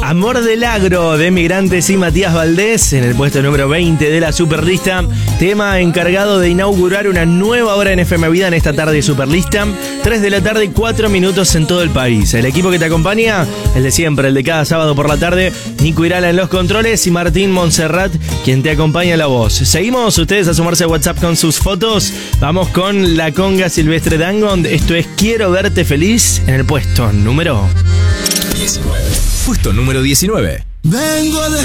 Amor del Agro de Migrantes y Matías Valdés en el puesto número 20 de la Superlista. Tema encargado de inaugurar una nueva hora en FM Vida en esta tarde Superlista. 3 de la tarde, 4 minutos en todo el país. El equipo que te acompaña, el de siempre, el de cada sábado por la tarde. Nico Irala en los controles y Martín Montserrat, quien te acompaña en la voz. Seguimos, ustedes a sumarse a WhatsApp con sus fotos. Vamos con la conga Silvestre Dangond. Esto es Quiero Verte Feliz en el puesto número 19. Puesto número 19. Vengo de